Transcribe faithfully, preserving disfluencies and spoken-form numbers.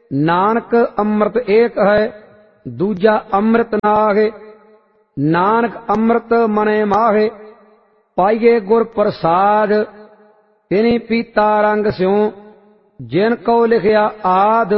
नानक अमृत एक है दूजा अमृत नाहे। नानक अमृत मने माहे पाइये गुर प्रसाद। तिनी पीता रंग स्यों जिन को लिखिया आद।